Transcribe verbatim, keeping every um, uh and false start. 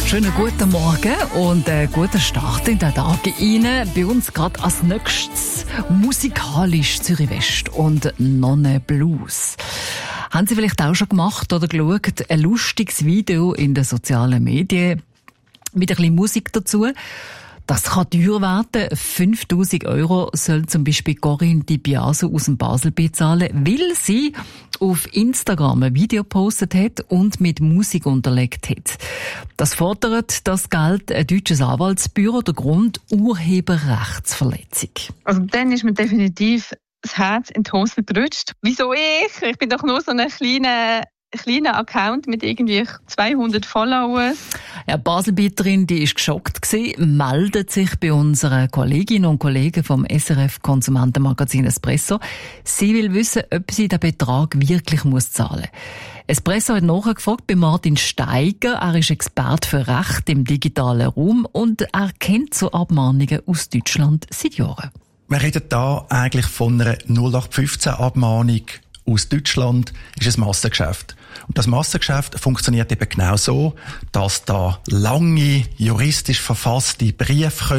Schönen guten Morgen und einen guten Start in den Tag rein. Bei uns gerade als nächstes musikalisch Zürich West und Nonne Blues. Haben Sie vielleicht auch schon gemacht oder geschaut, ein lustiges Video in den sozialen Medien mit ein bisschen Musik dazu? Das kann teuer werden. fünftausend Euro soll zum Beispiel Corinne Di Biaso aus dem Basel bezahlen, weil sie auf Instagram ein Video gepostet hat und mit Musik unterlegt hat. Das fordert das Geld ein deutsches Anwaltsbüro. Der Grund: Urheberrechtsverletzung. Also dann ist mir definitiv das Herz in die Hose gerutscht. Wieso ich? Ich bin doch nur so ein kleiner kleiner Account mit irgendwie zweihundert Followers. Ja, die Baselbieterin, die ist geschockt gewesen, meldet sich bei unseren Kolleginnen und Kollegen vom S R F Konsumentenmagazin Espresso. Sie will wissen, ob sie den Betrag wirklich muss zahlen muss. Espresso hat nachgefragt bei Martin Steiger. Er ist Experte für Recht im digitalen Raum und er kennt so Abmahnungen aus Deutschland seit Jahren. Wir reden da eigentlich von einer null acht fünfzehn Abmahnung aus Deutschland. Ist ein Massengeschäft. Und das Massengeschäft funktioniert eben genau so, dass da lange, juristisch verfasste Briefe kommen,